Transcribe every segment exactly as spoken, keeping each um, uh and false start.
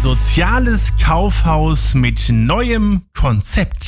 soziales Kaufhaus mit neuem Konzept.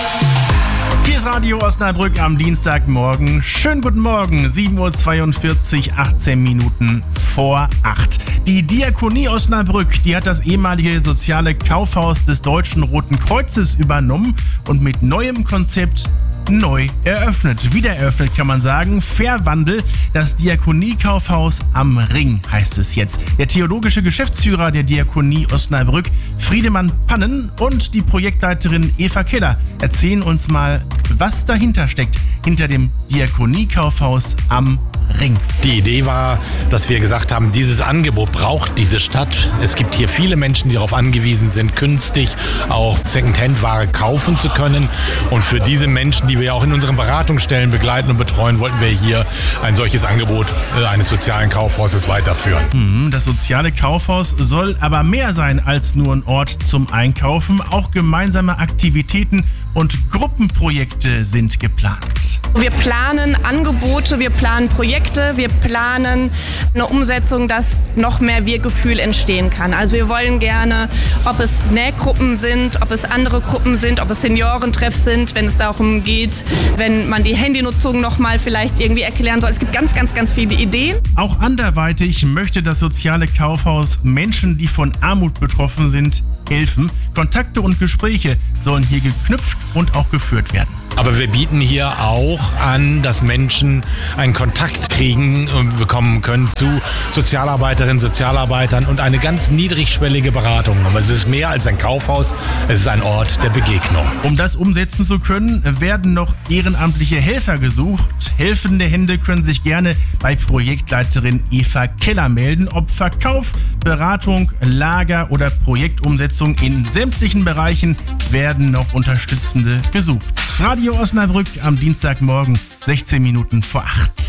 Hier ist Radio Osnabrück am Dienstagmorgen. Schönen guten Morgen, sieben Uhr zweiundvierzig, achtzehn Minuten vor acht. Die Diakonie Osnabrück, die hat das ehemalige soziale Kaufhaus des Deutschen Roten Kreuzes übernommen und mit neuem Konzept neu eröffnet. Wieder eröffnet kann man sagen. Verwandel, das Diakoniekaufhaus am Ring heißt es jetzt. Der theologische Geschäftsführer der Diakonie Osnabrück, Friedemann Pannen, und die Projektleiterin Eva Keller erzählen uns mal, was dahinter steckt, hinter dem Diakoniekaufhaus am Ring. Die Idee war, dass wir gesagt haben, dieses Angebot braucht diese Stadt. Es gibt hier viele Menschen, die darauf angewiesen sind, günstig auch Secondhand-Ware kaufen zu können. Und für diese Menschen, die wir auch in unseren Beratungsstellen begleiten und betreuen, wollten wir hier ein solches Angebot eines sozialen Kaufhauses weiterführen. Das soziale Kaufhaus soll aber mehr sein als nur ein Ort zum Einkaufen. Auch gemeinsame Aktivitäten und Gruppenprojekte sind geplant. Wir planen Angebote, wir planen Projekte, wir planen eine Umsetzung, dass noch mehr Wir-Gefühl entstehen kann. Also wir wollen gerne, ob es Nähgruppen sind, ob es andere Gruppen sind, ob es Seniorentreffs sind, wenn es darum geht, wenn man die Handynutzung noch mal vielleicht irgendwie erklären soll. Es gibt ganz, ganz, ganz viele Ideen. Auch anderweitig möchte das soziale Kaufhaus Menschen, die von Armut betroffen sind, helfen. Kontakte und Gespräche sollen hier geknüpft und auch geführt werden. Aber wir bieten hier auch an, dass Menschen einen Kontakt kriegen und bekommen können zu Sozialarbeiterinnen, Sozialarbeitern und eine ganz niedrigschwellige Beratung. Aber es ist mehr als ein Kaufhaus, es ist ein Ort der Begegnung. Um das umsetzen zu können, werden noch ehrenamtliche Helfer gesucht. Helfende Hände können sich gerne bei Projektleiterin Eva Keller melden. Ob Verkauf, Beratung, Lager oder Projektumsetzung, in sämtlichen Bereichen werden noch Unterstützende gesucht. Radio Osnabrück am Dienstagmorgen, sechzehn Minuten vor acht.